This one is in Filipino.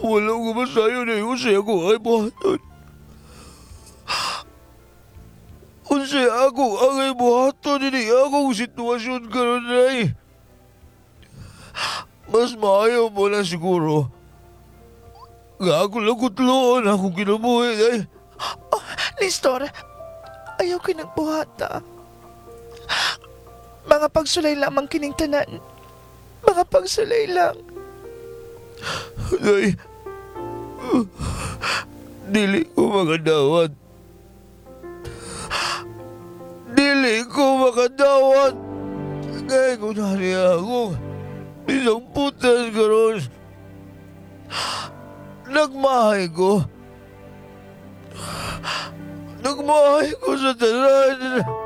Wala ko masayo na yun siya ko ay buhaton. Unsay ako ang ay buhaton hindi akong sitwasyon karon ay. Mas maayo mo na siguro. Nga ako lagutloon akong kinabuhi ay. Oh, Nestor, ayaw kinagbuhata. Mga pagsulay lamang kining tanan. Mga pagsulay lang. Ay, dili ko makadawat. Dili ko makadawat. Kaya ko nariya ako. Isang putas karon. Nagmahay ko. Nagmahay ko sa tanan.